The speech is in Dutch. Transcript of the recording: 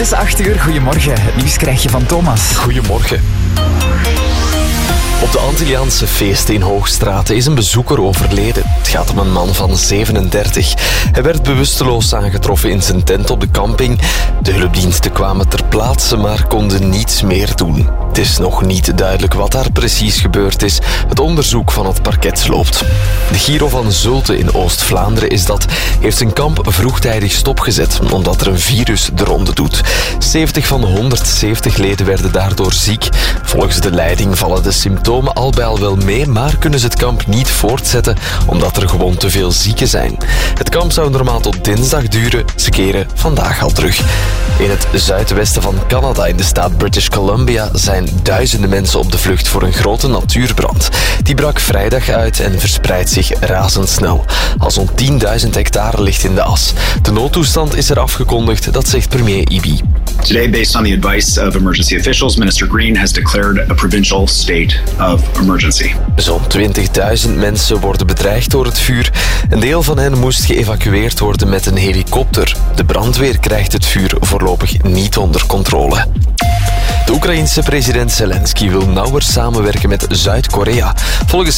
is 8:00. Goedemorgen. Het nieuws krijg je van Thomas. Goedemorgen. Op de Antilliaanse feesten in Hoogstraten is een bezoeker overleden. Het gaat om een man van 37. Hij werd bewusteloos aangetroffen in zijn tent op de camping. De hulpdiensten kwamen ter plaatse, maar konden niets meer doen. Het is nog niet duidelijk wat daar precies gebeurd is. Het onderzoek van het parket loopt. De Giro van Zulte in Oost-Vlaanderen heeft zijn kamp vroegtijdig stopgezet, omdat er een virus de ronde doet. 70 van de 170 leden werden daardoor ziek. Volgens de leiding vallen de symptomen al bij al wel mee, maar kunnen ze het kamp niet voortzetten, omdat er gewoon te veel zieken zijn. Het kamp zou normaal tot dinsdag duren. Ze keren vandaag al terug. In het zuidwesten van Canada, in de staat British Columbia, zijn duizenden mensen op de vlucht voor een grote natuurbrand. Die brak vrijdag uit en verspreidt zich razendsnel. Al zo'n 10.000 hectare ligt in de as. De noodtoestand is er afgekondigd, dat zegt premier Ibi. Today, based on the advice of emergency officials, Minister Green has declared a provincial state of emergency. Zo'n 20.000 mensen worden bedreigd door het vuur. Een deel van hen moest geëvacueerd worden met een helikopter. De brandweer krijgt het vuur voorlopig niet onder controle. De Oekraïense president Zelensky wil nauwer samenwerken met Zuid-Korea. Volgens